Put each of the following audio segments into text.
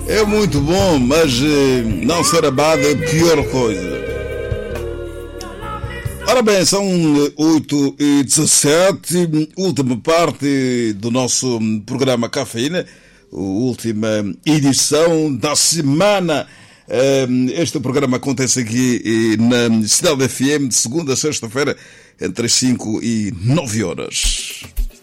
É muito bom, mas não ser abado é a pior coisa. Ora bem, são 8h17, última parte do nosso programa Cafeína, última edição da semana. Este programa acontece aqui na Cidade FM de segunda a sexta-feira, entre as 5 e 9 horas.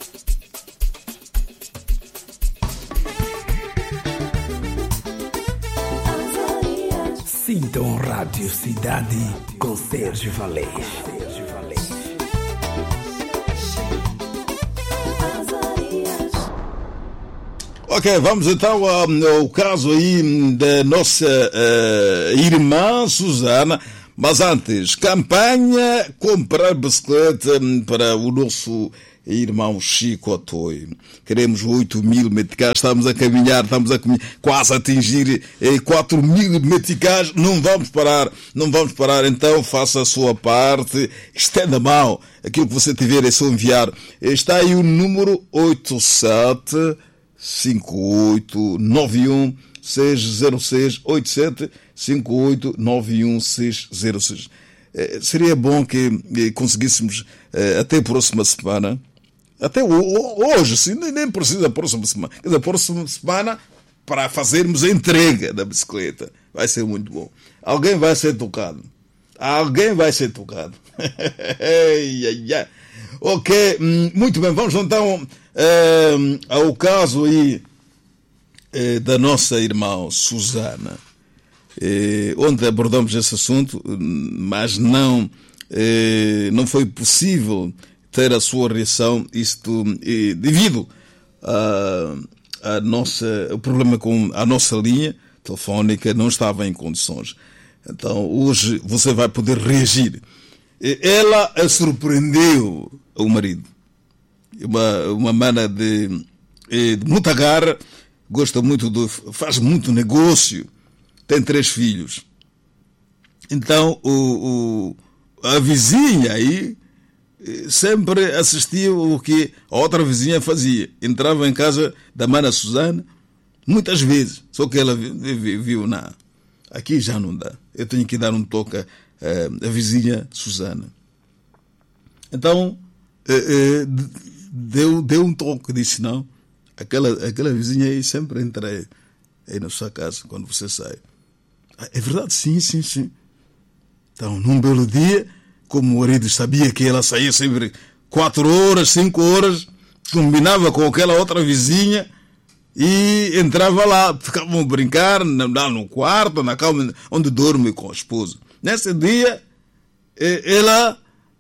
Sintam Rádio Cidade com Sérgio Valês. Ok, vamos então ao caso aí da nossa irmã Susana. Mas antes, campanha comprar bicicleta para o nosso irmão Chico Atoi. Queremos 8.000 meticais, estamos a caminhar, quase a atingir 4.000 meticais. Não vamos parar. Então faça a sua parte, estenda a mão. Aquilo que você tiver é só enviar. Está aí o número 875891606875891606. Seria bom que conseguíssemos até a próxima semana, até hoje, sim, nem precisa a próxima semana. Quer dizer, a próxima semana para fazermos a entrega da bicicleta. Vai ser muito bom. Alguém vai ser tocado. Ok, muito bem, vamos então ao caso aí da nossa irmã Susana, onde abordamos esse assunto, mas não foi possível ter a sua reação, isto devido ao problema com a nossa linha telefónica, não estava em condições. Então hoje você vai poder reagir. Ela surpreendeu o marido, uma mana de muita garra, gosta muito faz muito negócio, tem 3 filhos. Então a vizinha aí sempre assistia o que a outra vizinha fazia. Entrava em casa da mana Susana muitas vezes, só que ela viu, não, aqui já não dá, eu tenho que dar um toque a vizinha Susana. Então deu um toque, disse não, aquela vizinha aí sempre entra aí na sua casa quando você sai. É verdade, sim. Então num belo dia, como o marido sabia que ela saía sempre 4 horas, 5 horas, combinava com aquela outra vizinha e entrava lá, ficavam a brincar no quarto, na cama onde dorme com a esposa. Nesse dia, ela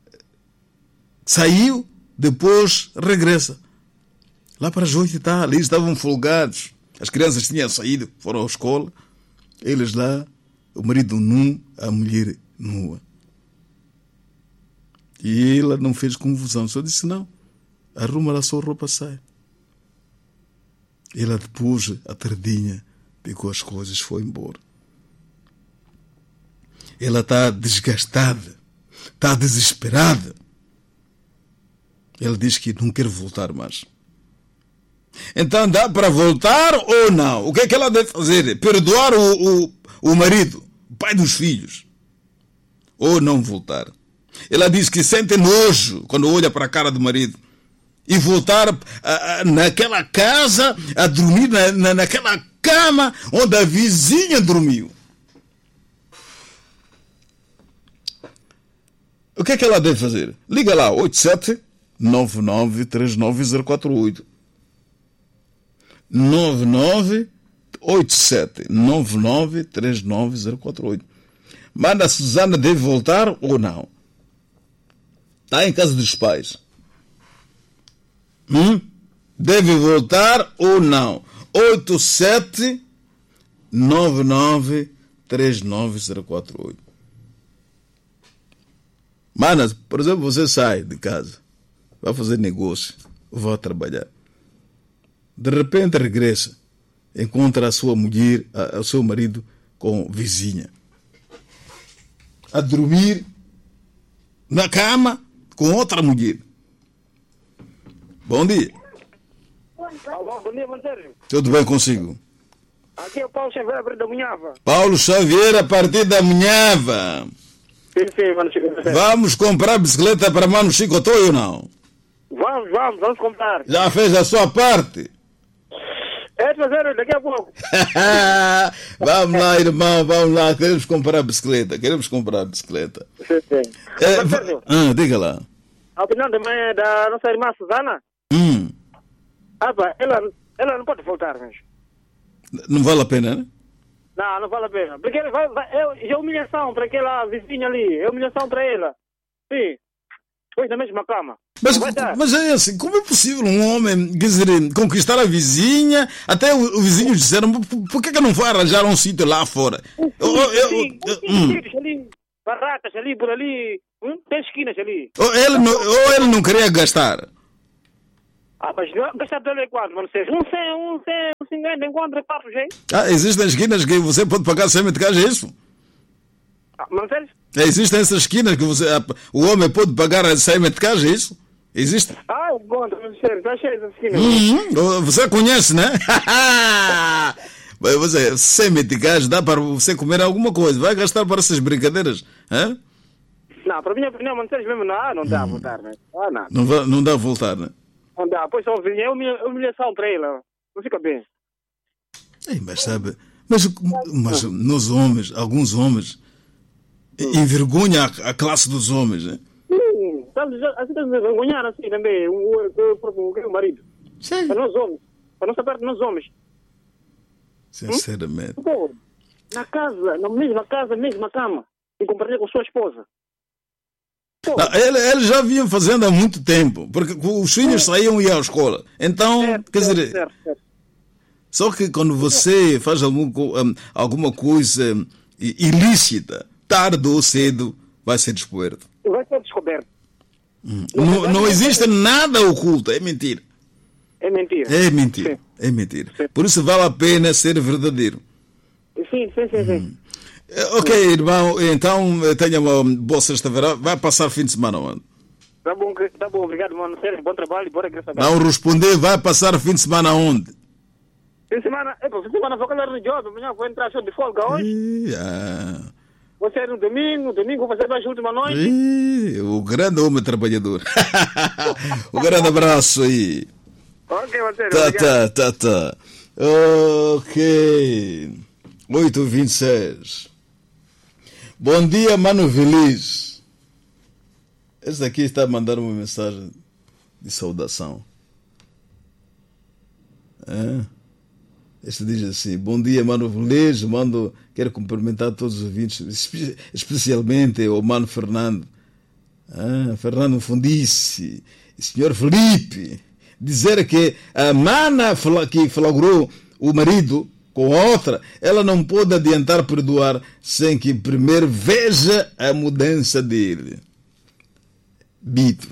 saiu, depois regressa. Lá para as 8 ali estavam folgados. As crianças tinham saído, foram à escola. Eles lá, o marido nu, a mulher nua. E ela não fez confusão, só disse não, arruma lá a sua roupa, sai. Ela depois, à tardinha, pegou as coisas e foi embora. Ela está desgastada, está desesperada. Ela diz que não quer voltar mais. Então dá para voltar ou não? O que é que ela deve fazer? Perdoar o marido, o pai dos filhos, ou não voltar? Ela diz que sente nojo quando olha para a cara do marido e voltar naquela casa a dormir naquela cama onde a vizinha dormiu. O que é que ela deve fazer? Liga lá, 87-9939-048. 99-87-9939-048. Manda a Susana, deve voltar ou não? Está em casa dos pais. Deve voltar ou não? 87-9939-048. Mana, por exemplo, você sai de casa, vai fazer negócio, vai trabalhar. De repente regressa, encontra a sua mulher, o seu marido com vizinha, a dormir na cama com outra mulher. Bom dia. Bom dia, Monteiro. Tudo bem consigo? Aqui é o Paulo Xavier, a partir da Munhava. Paulo Xavier, a partir da Munhava. Sim, mano Chico. Vamos comprar bicicleta para Mano Chico Toio ou não? Vamos comprar. Já fez a sua parte? É de fazer daqui a pouco. Vamos lá, irmão, vamos lá. Queremos comprar bicicleta. Sim. Diga lá. A opinião também da nossa irmã Susana. Ela não pode voltar, mas. Não vale a pena, né? Não vale a pena. Porque é humilhação para aquela vizinha ali. É humilhação para ela. Sim. Pois na mesma cama. Mas é assim, como é possível um homem, quer dizer, conquistar a vizinha, até o vizinho disseram, por que não vai arranjar um sítio lá fora? Sítios ali, barracas ali, por ali, tem esquinas ali. Ou ele não queria gastar? Mas gastar dele é quanto, mano? Um 50 enquanto reparto, gente. Existem esquinas que você pode pagar 100 meticais, é isso? Mano, sério? Existem essas esquinas que o homem pode pagar 100 meticais, é isso? Existe? Eu encontro, sério, está cheio dessas esquinas. Você conhece, né? Você, 100 meticais dá para você comer alguma coisa. Vai gastar para essas brincadeiras? Hã? Não, para a minha opinião, mano, sério mesmo, não dá a voltar, né? Não dá a voltar, né? Não dá, pois só é humilhação para ela. Não fica bem. Mas sabe, mas nós homens, alguns homens, envergonha a classe dos homens, né? Sim, assim estamos a envergonhar assim também o marido. Sim. Para nós homens. Para a nossa parte, nós homens. Sinceramente. Na casa, na mesma casa, mesma cama. E compartilhar com sua esposa. Eles já vinham fazendo há muito tempo, porque os filhos saíam e iam à escola. Então, quer dizer, certo. só que quando você faz alguma coisa ilícita, tarde ou cedo, vai ser descoberto. Vai ser descoberto. Não existe nada oculto, é mentira. É mentira. É mentira. Por isso vale a pena ser verdadeiro. Sim. Ok, irmão, então tenha uma boa sexta-feira. Vai passar fim de semana, mano. Tá bom, obrigado, mano. Sério, bom trabalho, bora graças a Deus. Não responder, vai passar fim de semana onde? Fim de semana vou calar no job, amanhã vou entrar show de folga hoje. Vou sair no domingo vou fazer mais última noite. O grande homem trabalhador. Um grande abraço aí. Ok, você. Tá. Ok. 8h26. Bom dia, Mano Feliz. Esse aqui está a mandar uma mensagem de saudação. Este diz assim: bom dia, Mano Feliz. Quero cumprimentar todos os ouvintes, especialmente o Mano Fernando. Fernando Fundice e Senhor Felipe. Dizer que a mana que flagrou o marido com outra, ela não pode adiantar perdoar sem que primeiro veja a mudança dele. Bito.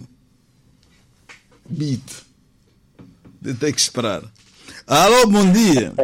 Tem que esperar. Alô, bom dia.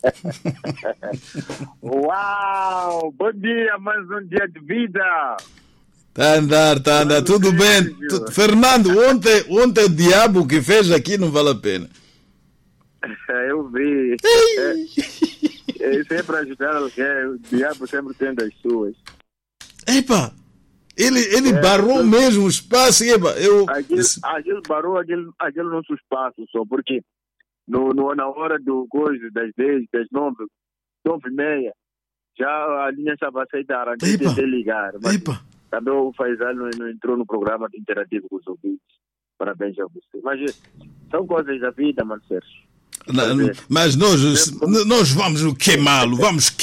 Uau, bom dia, mais um dia de vida. Tá a andar, tudo bem. Fernando, ontem o diabo que fez aqui não vale a pena. Eu vi. Sempre ajudar alguém, o diabo sempre tem das suas. Epa, ele barrou mesmo o espaço. Aquele barrou aquele nosso espaço só, porque na hora do coisa, das 10, das 9h30, já a linha estava a aceitar, antes de ligar. Mas também o Faisal não entrou no programa de interativo com os ouvintes. Parabéns a você. Mas são coisas da vida, Marcelo. Mas nós vamos queimá-lo.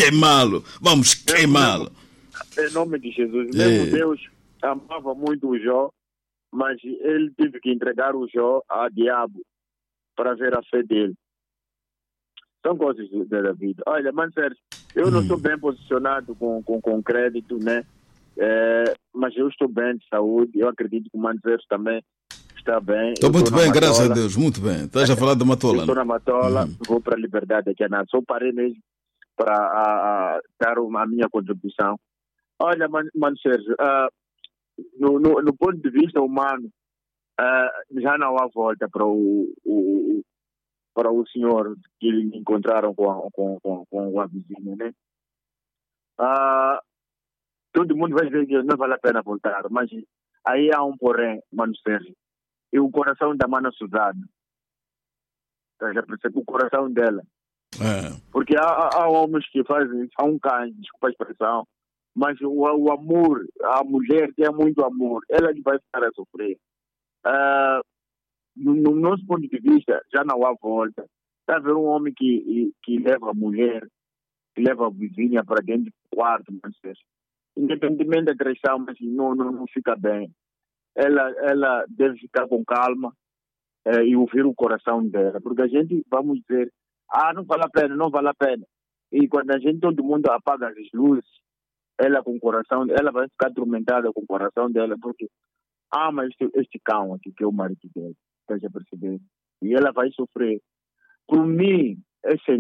Em nome de Jesus. Mesmo Deus amava muito o Jó, mas ele teve que entregar o Jó a diabo para ver a fé dele. São coisas da vida. Olha, Marcelo, eu não estou bem posicionado com crédito, né? Mas eu estou bem de saúde. Eu acredito que o Manzero também está bem. Estou muito bem, graças a Deus, muito bem. Estás a falar da Matola? Estou na Matola, vou para a Liberdade aqui a nada. Só parei mesmo para dar a minha contribuição. Olha, Mano Sérgio, no ponto de vista humano, já não há volta para o para o senhor que encontraram com a vizinha, né? Todo mundo vai dizer que não vale a pena voltar, mas aí há um porém, Mano Sérgio. E o coração da Mana Suzana. Já percebe o coração dela. Porque há homens que fazem, há um cães, desculpa a expressão, mas o amor, a mulher tem muito amor, ela que vai ficar a sofrer. No nosso ponto de vista, já não há volta. Está a ver um homem que leva a mulher, que leva a vizinha para dentro do quarto, Mano Sérgio. Independentemente da traição, mas não fica bem. Ela deve ficar com calma e ouvir o coração dela, porque a gente, vamos dizer, não vale a pena, não vale a pena. E quando todo mundo apaga as luzes, ela com o coração, ela vai ficar atormentada com o coração dela, porque ama este cão aqui, que é o marido dela, está a perceber? E ela vai sofrer. Por mim, é sem